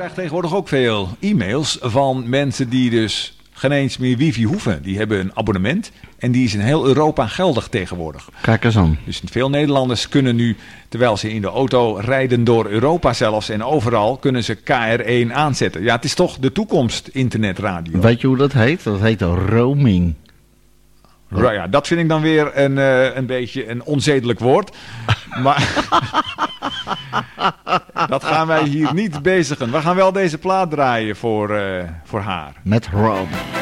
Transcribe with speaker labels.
Speaker 1: krijg tegenwoordig ook veel e-mails van mensen die dus geen eens meer wifi hoeven. Die hebben een abonnement en die is in heel Europa geldig tegenwoordig.
Speaker 2: Kijk eens aan.
Speaker 1: Dus veel Nederlanders kunnen nu, terwijl ze in de auto rijden door Europa zelfs en overal, kunnen ze KR1 aanzetten. Ja, het is toch de toekomst, internetradio.
Speaker 2: Weet je hoe dat heet? Dat heet roaming.
Speaker 1: Ja, dat vind ik dan weer een beetje een onzedelijk woord. Maar dat gaan wij hier niet bezigen. We gaan wel deze plaat draaien voor haar.
Speaker 2: Met roam.